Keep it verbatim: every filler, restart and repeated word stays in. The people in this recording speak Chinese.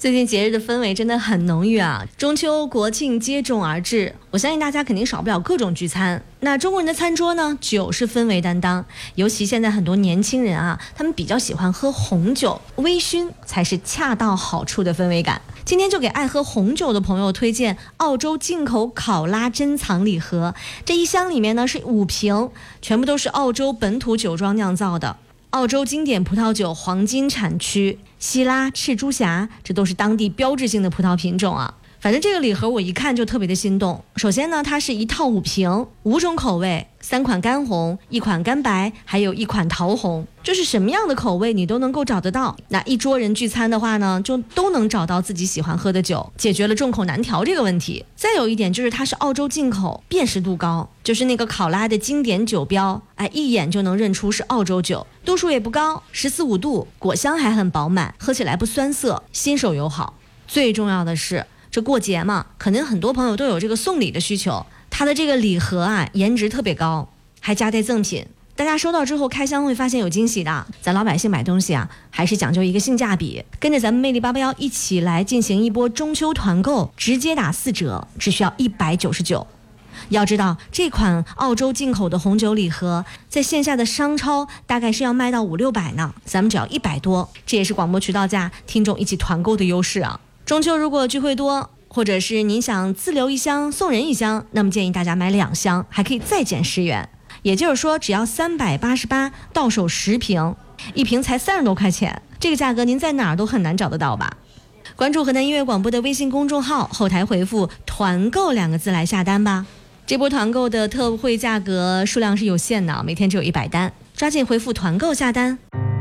最近节日的氛围真的很浓郁啊，中秋国庆接踵而至，我相信大家肯定少不了各种聚餐。那中国人的餐桌呢，酒是氛围担当，尤其现在很多年轻人啊，他们比较喜欢喝红酒，微醺才是恰到好处的氛围感。今天就给爱喝红酒的朋友推荐澳洲进口考拉珍藏礼盒，这一箱里面呢是五瓶，全部都是澳洲本土酒庄酿造的。澳洲经典葡萄酒黄金产区希拉、赤珠霞，这都是当地标志性的葡萄品种啊。反正这个礼盒我一看就特别的心动。首先呢，它是一套五瓶，五种口味，三款干红，一款干白，还有一款桃红，就是什么样的口味你都能够找得到。那一桌人聚餐的话呢，就都能找到自己喜欢喝的酒，解决了众口难调这个问题。再有一点就是它是澳洲进口，辨识度高，就是那个考拉的经典酒标，哎，一眼就能认出是澳洲酒，度数也不高，十四五度，果香还很饱满，喝起来不酸涩，新手友好。最重要的是，这过节嘛，可能很多朋友都有这个送礼的需求，它的这个礼盒啊，颜值特别高，还加带赠品。大家收到之后开箱会发现有惊喜的。咱老百姓买东西啊，还是讲究一个性价比。跟着咱们魅力八八幺一起来进行一波中秋团购，直接打四折，只需要一百九十九。要知道，这款澳洲进口的红酒礼盒，在线下的商超大概是要卖到五六百呢，咱们只要一百多，这也是广播渠道价听众一起团购的优势啊。中秋如果聚会多，或者是您想自留一箱送人一箱，那么建议大家买两箱，还可以再减十元。也就是说，只要三百八十八，到手十瓶，一瓶才三十多块钱，这个价格您在哪儿都很难找得到吧？关注河南音乐广播的微信公众号，后台回复团购两个字来下单吧。这波团购的特惠价格数量是有限的，每天只有一百单，抓紧回复团购下单。